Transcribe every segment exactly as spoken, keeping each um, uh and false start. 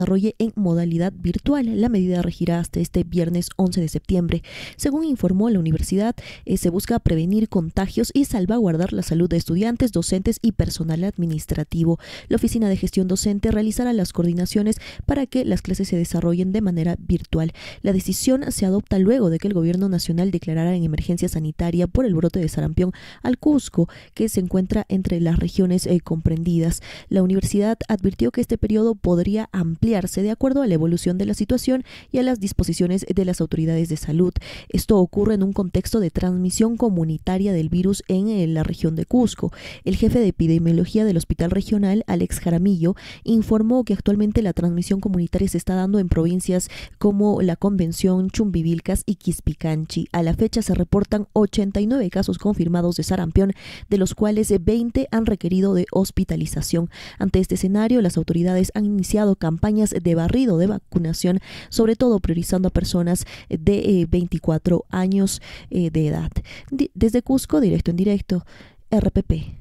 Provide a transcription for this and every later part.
desarrolle en modalidad virtual. La medida regirá hasta este viernes once de septiembre. Según informó la universidad, eh, se busca prevenir contagios y salvaguardar la salud de estudiantes, docentes y personal administrativo. La Oficina de Gestión Docente realizará las coordinaciones para que las clases se desarrollen de manera virtual. La decisión se adopta luego de que el Gobierno Nacional declarara en emergencia sanitaria por el brote de sarampión al Cusco, que se encuentra entre las regiones eh, comprendidas. La universidad advirtió que este periodo podría ampliarse de acuerdo a la evolución de la situación y a las disposiciones de las autoridades de salud. Esto ocurre en un contexto de transmisión comunitaria del virus en eh, la región de Cusco. El jefe de epidemiología del Hospital Regional, Alex Jaramillo, informó que actualmente la transmisión comunitaria se está dando en provincias como La Convención, Chumbivilcas y Quispicanchi. A la fecha se reportan ochenta y nueve casos confirmados de sarampión, de los cuales veinte han requerido de hospitalización. Ante este escenario, las autoridades han iniciado campañas de barrido de vacunación, sobre todo priorizando a personas de eh, veinticuatro años eh, de edad. Di- desde Cusco, directo en directo, R P P.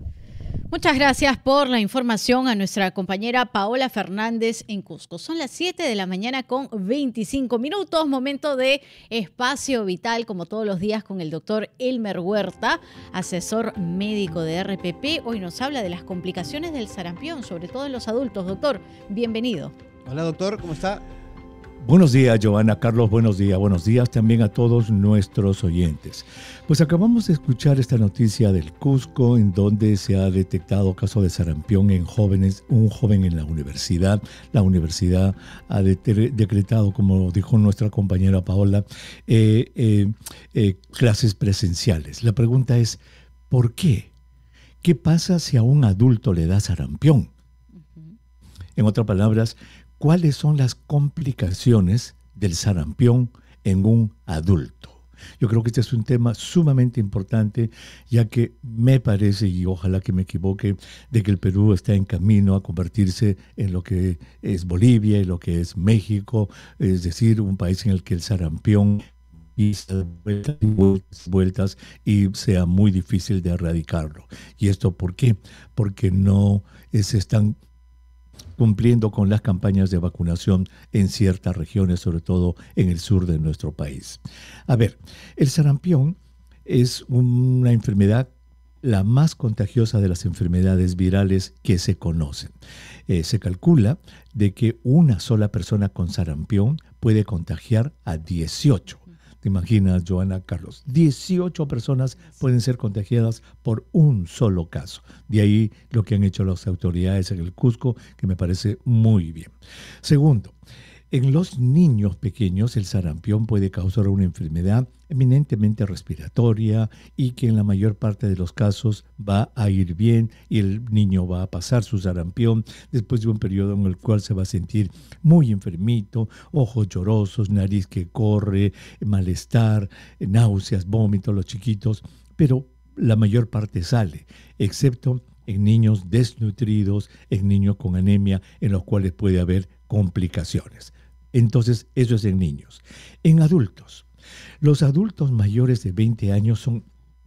Muchas gracias por la información a nuestra compañera Paola Fernández en Cusco. Son las siete de la mañana con veinticinco minutos, momento de Espacio Vital, como todos los días, con el doctor Elmer Huerta, asesor médico de R P P. Hoy nos habla de las complicaciones del sarampión, sobre todo en los adultos. Doctor, bienvenido. Hola doctor, ¿cómo está? Buenos días, Joana, Carlos, buenos días. Buenos días también a todos nuestros oyentes. Pues acabamos de escuchar esta noticia del Cusco, en donde se ha detectado caso de sarampión en jóvenes, un joven en la universidad. La universidad ha de- decretado, como dijo nuestra compañera Paola, eh, eh, eh, clases presenciales. La pregunta es, ¿por qué? ¿Qué pasa si a un adulto le da sarampión? Uh-huh. En otras palabras, ¿cuáles son las complicaciones del sarampión en un adulto? Yo creo que este es un tema sumamente importante, ya que me parece, y ojalá que me equivoque, de que el Perú está en camino a convertirse en lo que es Bolivia y lo que es México, es decir, un país en el que el sarampión y vueltas y vueltas, vueltas y sea muy difícil de erradicarlo. ¿Y esto por qué? Porque no eh, se están cumpliendo con las campañas de vacunación en ciertas regiones, sobre todo en el sur de nuestro país. A ver, el sarampión es una enfermedad la más contagiosa de las enfermedades virales que se conocen. Eh, se calcula de que una sola persona con sarampión puede contagiar a dieciocho. ¿Te imaginas, Joana, Carlos? dieciocho personas pueden ser contagiadas por un solo caso. De ahí lo que han hecho las autoridades en el Cusco, que me parece muy bien. Segundo, en los niños pequeños el sarampión puede causar una enfermedad eminentemente respiratoria y que en la mayor parte de los casos va a ir bien y el niño va a pasar su sarampión después de un periodo en el cual se va a sentir muy enfermito, ojos llorosos, nariz que corre, malestar, náuseas, vómitos, los chiquitos, pero la mayor parte sale, excepto en niños desnutridos, en niños con anemia, en los cuales puede haber complicaciones. Entonces, eso es en niños. En adultos, los adultos mayores de veinte años son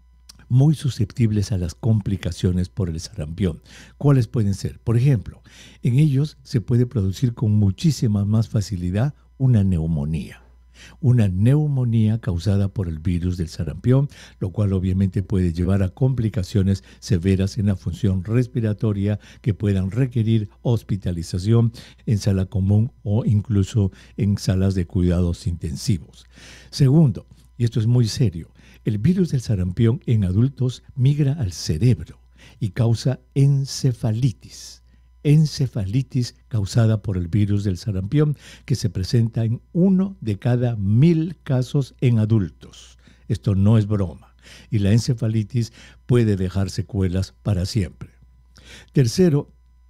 muy susceptibles a las complicaciones por el sarampión. ¿Cuáles pueden ser? Por ejemplo, en ellos se puede producir con muchísima más facilidad una neumonía. Una neumonía causada por el virus del sarampión, lo cual obviamente puede llevar a complicaciones severas en la función respiratoria que puedan requerir hospitalización en sala común o incluso en salas de cuidados intensivos. Segundo, y esto es muy serio, el virus del sarampión en adultos migra al cerebro y causa encefalitis. Encefalitis causada por el virus del sarampión, que se presenta en uno de cada mil casos en adultos. Esto no es broma. Y la encefalitis puede dejar secuelas para siempre. Tercero,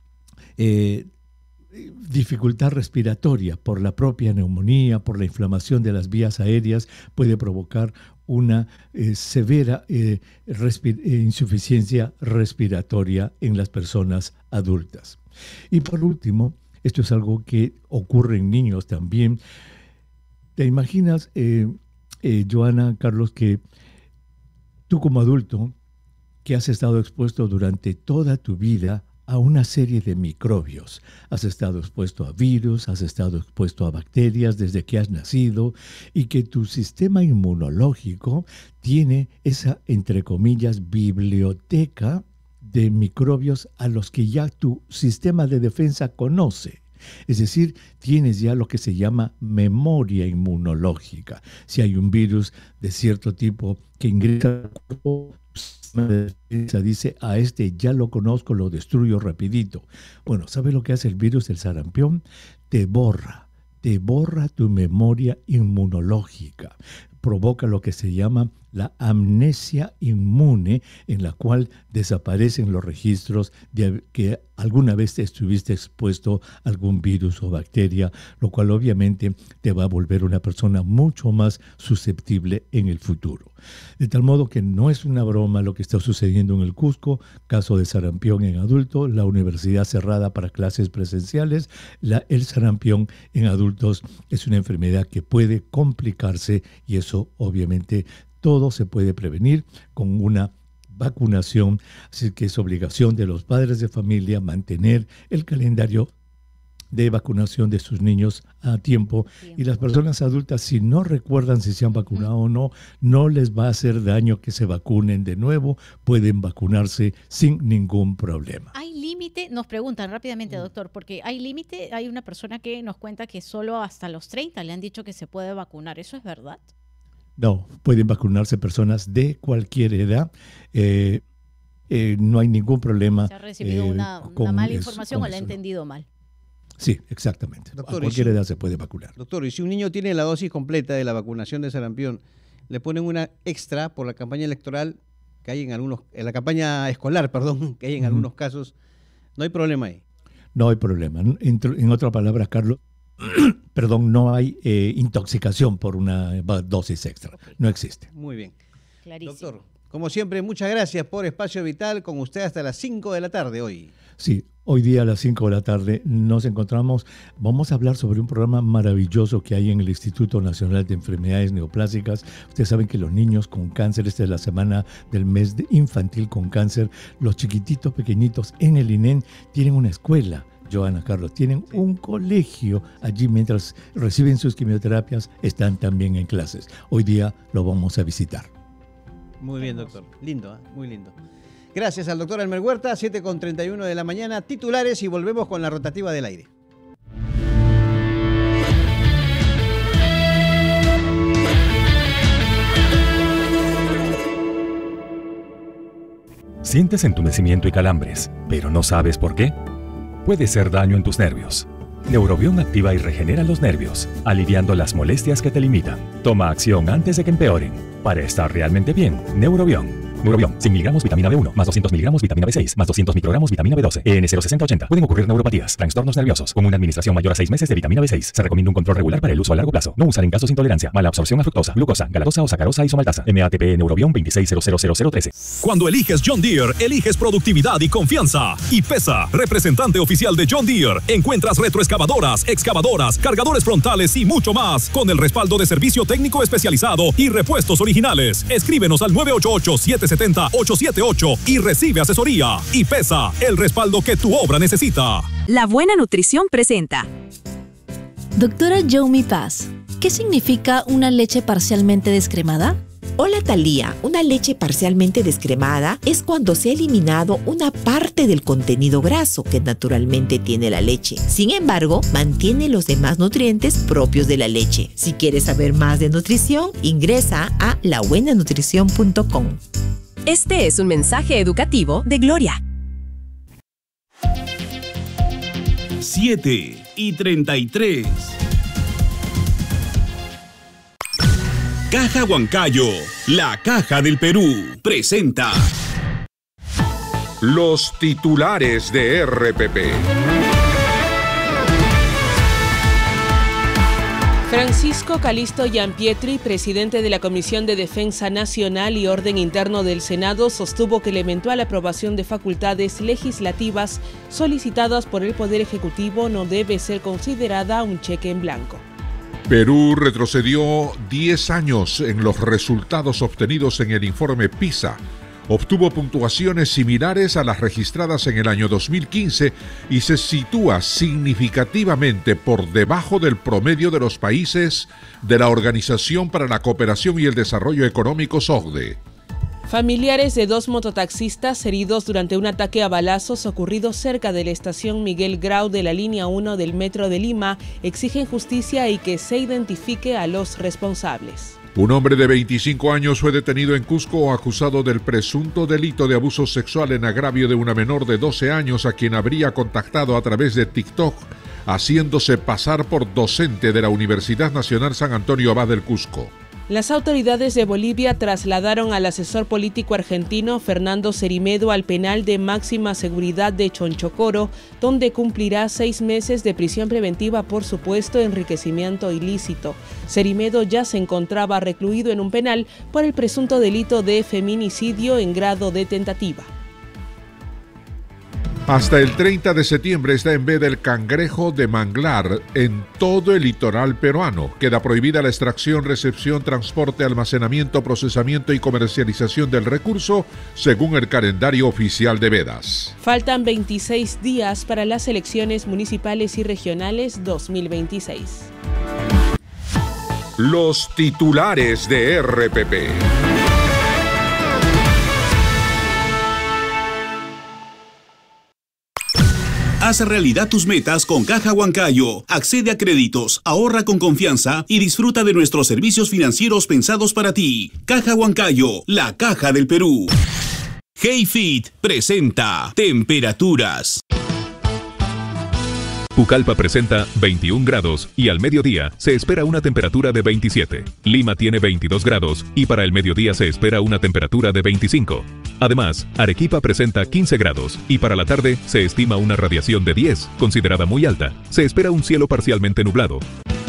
eh, dificultad respiratoria por la propia neumonía, por la inflamación de las vías aéreas, puede provocar una eh, severa eh, respi- eh, insuficiencia respiratoria en las personas adultas. Y por último, esto es algo que ocurre en niños también. ¿Te imaginas, eh, eh, Joana, Carlos, que tú como adulto, que has estado expuesto durante toda tu vida a una serie de microbios. Has estado expuesto a virus, has estado expuesto a bacterias desde que has nacido y que tu sistema inmunológico tiene esa, entre comillas, biblioteca de microbios a los que ya tu sistema de defensa conoce. Es decir, tienes ya lo que se llama memoria inmunológica. Si hay un virus de cierto tipo que ingresa al cuerpo, tu sistema de defensa dice, a este ya lo conozco, lo destruyo rapidito. Bueno, ¿sabes lo que hace el virus del sarampión? Te borra, te borra tu memoria inmunológica. Provoca lo que se llama la amnesia inmune, en la cual desaparecen los registros de que alguna vez te estuviste expuesto a algún virus o bacteria, lo cual obviamente te va a volver una persona mucho más susceptible en el futuro. De tal modo que no es una broma lo que está sucediendo en el Cusco, caso de sarampión en adulto, la universidad cerrada para clases presenciales. La, el sarampión en adultos es una enfermedad que puede complicarse y eso obviamente todo se puede prevenir con una vacunación, así que es obligación de los padres de familia mantener el calendario de vacunación de sus niños a tiempo. tiempo. Y las personas adultas, si no recuerdan si se han vacunado o no, no les va a hacer daño que se vacunen de nuevo, pueden vacunarse sin ningún problema. ¿Hay límite? Nos preguntan rápidamente, doctor, porque hay límite. Hay una persona que nos cuenta que solo hasta los treinta le han dicho que se puede vacunar. ¿Eso es verdad? No, pueden vacunarse personas de cualquier edad. Eh, eh, no hay ningún problema. ¿Se ha recibido eh, una, con, una mala es, información o la ha eso, entendido mal? Sí, exactamente. Doctor, a cualquier si, edad se puede vacunar. Doctor, y si un niño tiene la dosis completa de la vacunación de sarampión, le ponen una extra por la campaña electoral que hay en algunos, en la campaña escolar, perdón, que hay en uh-huh. algunos casos, ¿no hay problema ahí? No hay problema. En, en otras palabras, Carlos, perdón, no hay eh, intoxicación por una dosis extra. No existe. Muy bien. Clarísimo. Doctor, como siempre, muchas gracias por Espacio Vital, con usted hasta las cinco de la tarde hoy. Sí, hoy día a las cinco de la tarde nos encontramos. Vamos a hablar sobre un programa maravilloso que hay en el Instituto Nacional de Enfermedades Neoplásicas. Ustedes saben que los niños con cáncer, esta es la semana del mes de infantil con cáncer, los chiquititos pequeñitos en el I N E N tienen una escuela. Joana, Carlos, tienen sí. un colegio allí mientras reciben sus quimioterapias, están también en clases. Hoy día lo vamos a visitar. Muy bien, doctor. Lindo, ¿eh? Muy lindo. Gracias al doctor Elmer Huerta, siete con treinta y uno de la mañana, titulares y volvemos con la rotativa del aire. Sientes entumecimiento y calambres, pero no sabes por qué. Puede ser daño en tus nervios. Neurobión activa y regenera los nervios, aliviando las molestias que te limitan. Toma acción antes de que empeoren. Para estar realmente bien, Neurobión. Neurobión, cien miligramos vitamina B uno, más doscientos miligramos vitamina B seis, más doscientos microgramos vitamina B doce. E N cero sesenta ochenta. Pueden ocurrir neuropatías, trastornos nerviosos. Con una administración mayor a seis meses de vitamina B seis. Se recomienda un control regular para el uso a largo plazo. No usar en casos de intolerancia, mala absorción a fructosa, glucosa, galactosa o sacarosa isomaltasa. M A T P Neurobión veintiséis cero cero cero cero trece. Cuando eliges John Deere, eliges productividad y confianza. Y Pesa, representante oficial de John Deere, encuentras retroexcavadoras, excavadoras, cargadores frontales y mucho más, con el respaldo de servicio técnico especializado y repuestos originales. Escríbenos al nueve ocho ocho, siete siete cero, ocho siete ocho y recibe asesoría. Y Pesa, el respaldo que tu obra necesita. La Buena Nutrición presenta Doctora Yomi Paz, ¿qué significa una leche parcialmente descremada? Hola Talía, una leche parcialmente descremada es cuando se ha eliminado una parte del contenido graso que naturalmente tiene la leche. Sin embargo, mantiene los demás nutrientes propios de la leche. Si quieres saber más de nutrición, ingresa a la buena nutrición punto com. Este es un mensaje educativo de Gloria. siete y treinta y tres. Caja Huancayo, la Caja del Perú, presenta los titulares de R P P. Francisco Calisto Gianpietri, presidente de la Comisión de Defensa Nacional y Orden Interno del Senado, sostuvo que la eventual aprobación de facultades legislativas solicitadas por el Poder Ejecutivo no debe ser considerada un cheque en blanco. Perú retrocedió diez años en los resultados obtenidos en el informe PISA, obtuvo puntuaciones similares a las registradas en el año dos mil quince y se sitúa significativamente por debajo del promedio de los países de la Organización para la Cooperación y el Desarrollo Económico, S O C D E. Familiares de dos mototaxistas heridos durante un ataque a balazos ocurrido cerca de la estación Miguel Grau de la línea uno del Metro de Lima exigen justicia y que se identifique a los responsables. Un hombre de veinticinco años fue detenido en Cusco acusado del presunto delito de abuso sexual en agravio de una menor de doce años a quien habría contactado a través de TikTok, haciéndose pasar por docente de la Universidad Nacional San Antonio Abad del Cusco. Las autoridades de Bolivia trasladaron al asesor político argentino Fernando Cerimedo al penal de máxima seguridad de Chonchocoro, donde cumplirá seis meses de prisión preventiva por supuesto enriquecimiento ilícito. Cerimedo ya se encontraba recluido en un penal por el presunto delito de feminicidio en grado de tentativa. Hasta el treinta de septiembre está en veda el cangrejo de manglar en todo el litoral peruano. Queda prohibida la extracción, recepción, transporte, almacenamiento, procesamiento y comercialización del recurso, según el calendario oficial de vedas. Faltan veintiséis días para las elecciones municipales y regionales dos mil veintiséis. Los titulares de R P P. Haz realidad tus metas con Caja Huancayo. Accede a créditos, ahorra con confianza y disfruta de nuestros servicios financieros pensados para ti. Caja Huancayo, la caja del Perú. Heyfit presenta Temperaturas. Pucallpa presenta veintiún grados y al mediodía se espera una temperatura de veintisiete. Lima tiene veintidós grados y para el mediodía se espera una temperatura de veinticinco. Además, Arequipa presenta quince grados y para la tarde se estima una radiación de diez, considerada muy alta. Se espera un cielo parcialmente nublado.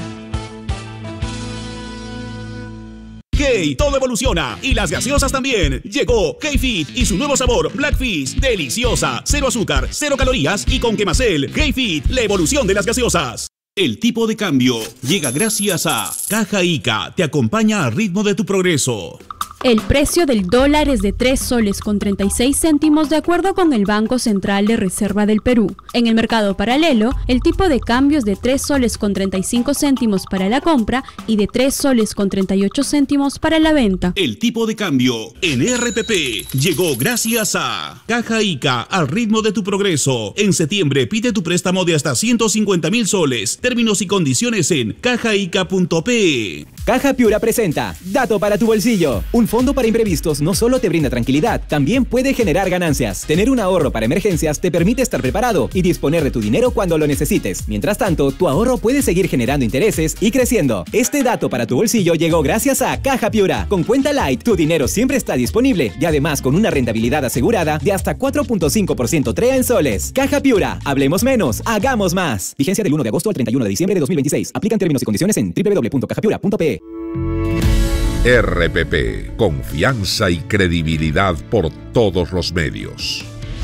Hey, todo evoluciona y las gaseosas también. Llegó Heyfit y su nuevo sabor Blackfish, deliciosa, cero azúcar, cero calorías y con quemacel. Heyfit, la evolución de las gaseosas. El tipo de cambio llega gracias a Caja Ica, te acompaña al ritmo de tu progreso. El precio del dólar es de tres soles con treinta y seis céntimos de acuerdo con el Banco Central de Reserva del Perú. En el mercado paralelo, el tipo de cambio es de tres soles con treinta y cinco céntimos para la compra y de tres soles con treinta y ocho céntimos para la venta. El tipo de cambio en R P P llegó gracias a Caja Ica, al ritmo de tu progreso. En septiembre pide tu préstamo de hasta ciento cincuenta mil soles. Términos y condiciones en caja ica punto pe. Caja Piura presenta Dato para tu bolsillo. Un fondo para imprevistos no solo te brinda tranquilidad, también puede generar ganancias. Tener un ahorro para emergencias te permite estar preparado y disponer de tu dinero cuando lo necesites. Mientras tanto, tu ahorro puede seguir generando intereses y creciendo. Este dato para tu bolsillo llegó gracias a Caja Piura. Con Cuenta Light, tu dinero siempre está disponible y además con una rentabilidad asegurada de hasta cuatro punto cinco por ciento T R E A en soles. Caja Piura, hablemos menos, hagamos más. Vigencia del uno de agosto al treinta y uno de diciembre de dos mil veintiséis. Aplican términos y condiciones en doble u doble u doble u punto caja piura punto pe. R P P, confianza y credibilidad por todos los medios.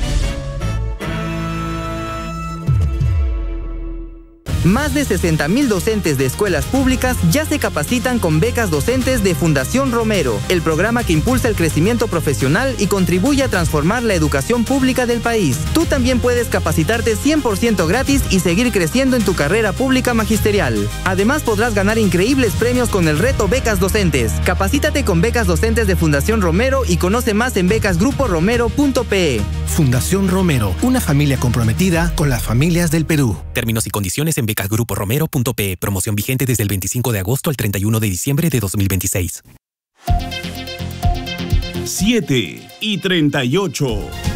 Más de sesenta mil docentes de escuelas públicas ya se capacitan con becas docentes de Fundación Romero, el programa que impulsa el crecimiento profesional y contribuye a transformar la educación pública del país. Tú también puedes capacitarte cien por ciento gratis y seguir creciendo en tu carrera pública magisterial. Además podrás ganar increíbles premios con el reto Becas Docentes. Capacítate con becas docentes de Fundación Romero y conoce más en becas grupo romero punto pe. Fundación Romero, una familia comprometida con las familias del Perú. Términos y condiciones en becas grupo romero punto pe. Promoción vigente desde el veinticinco de agosto al treinta y uno de diciembre de dos mil veintiséis. siete y treinta y ocho.